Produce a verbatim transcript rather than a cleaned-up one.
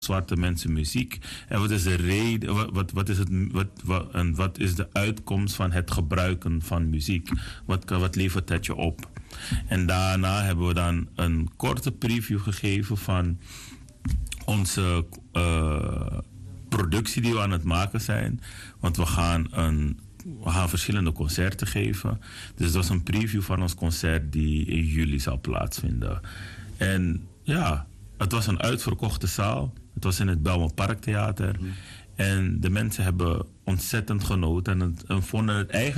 zwarte mensen muziek? En wat is de reden, wat, wat, wat, is, het, wat, wat, en wat is de uitkomst van het gebruiken van muziek? Wat, wat levert dat je op? En daarna hebben we dan een korte preview gegeven van onze uh, productie die we aan het maken zijn. Want we gaan, een, we gaan verschillende concerten geven. Dus het was een preview van ons concert die in juli zal plaatsvinden. En ja, het was een uitverkochte zaal. Het was in het Belmer Parktheater. Mm. En de mensen hebben ontzettend genoten en, het, en vonden het eigenlijk